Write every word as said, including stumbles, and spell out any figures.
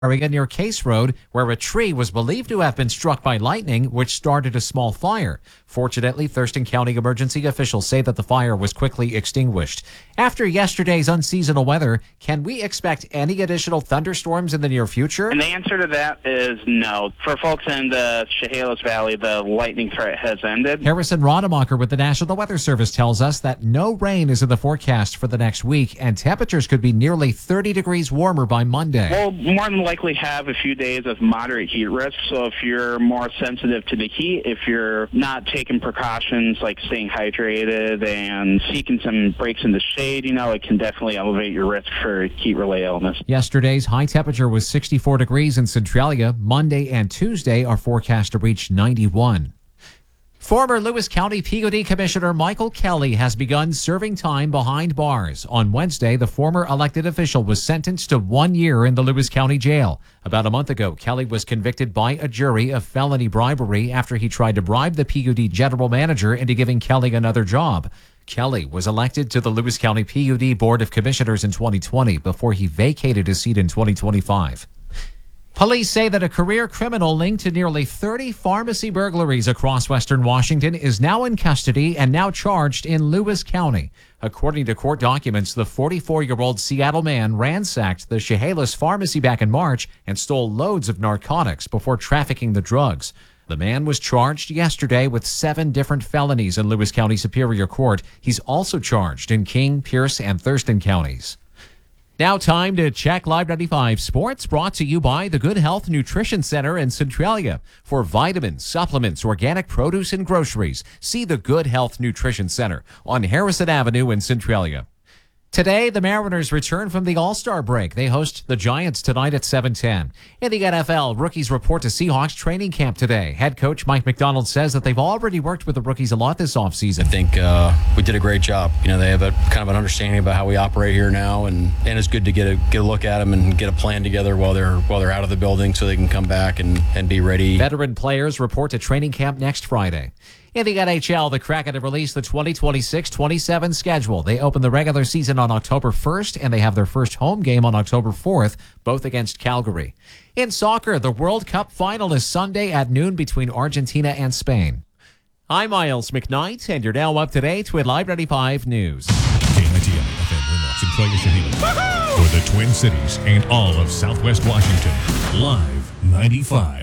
area near Case Road, where a tree was believed to have been struck by lightning, which started a small fire. Fortunately, Thurston County emergency officials say that the fire was quickly extinguished. After yesterday's unseasonal weather, can we expect any additional thunderstorms in the near future? And the answer to that is no. For folks in the Chehalis Valley, the lightning threat has ended. Harrison Rodemacher with the National Weather Service tells us that no rain is in the forecast for the next week, and temperatures could be nearly thirty degrees warmer by Monday. We'll more than likely have a few days of moderate heat risk, so if you're more sensitive to the heat, if you're not taking precautions like staying hydrated and seeking some breaks in the shade, you know, it can definitely elevate your risk for heat-related illness. Yesterday's high temperature was sixty-four degrees in Centralia. Monday and Tuesday are forecast to reach ninety-one. Former Lewis County P U D Commissioner Michael Kelly has begun serving time behind bars. On Wednesday, the former elected official was sentenced to one year in the Lewis County Jail. About a month ago, Kelly was convicted by a jury of felony bribery after he tried to bribe the P U D general manager into giving Kelly another job. Kelly was elected to the Lewis County P U D Board of Commissioners in twenty twenty before he vacated his seat in twenty twenty-five. Police say that a career criminal linked to nearly thirty pharmacy burglaries across western Washington is now in custody and now charged in Lewis County. According to court documents, the forty-four-year-old Seattle man ransacked the Chehalis pharmacy back in March and stole loads of narcotics before trafficking the drugs. The man was charged yesterday with seven different felonies in Lewis County Superior Court. He's also charged in King, Pierce, and Thurston counties. Now time to check Live ninety-five Sports, brought to you by the Good Health Nutrition Center in Centralia. For vitamins, supplements, organic produce, and groceries, see the Good Health Nutrition Center on Harrison Avenue in Centralia. Today, the Mariners return from the All-Star break. They host the Giants tonight at seven ten. In the N F L, rookies report to Seahawks training camp today. Head coach Mike McDonald says that they've already worked with the rookies a lot this offseason. I think uh, we did a great job. You know, they have a kind of an understanding about how we operate here now, and, and it's good to get a get a look at them and get a plan together while they're while they're out of the building so they can come back and, and be ready. Veteran players report to training camp next Friday. In the N H L, the Kraken have released the twenty twenty-six twenty-seven schedule. They open the regular season on October first, and they have their first home game on October fourth, both against Calgary. In soccer, the World Cup final is Sunday at noon between Argentina and Spain. I'm Miles McKnight, and you're now up to date with Live ninety-five News. K I T M F M Centralia Shaheen. For the Twin Cities and all of Southwest Washington, Live ninety-five.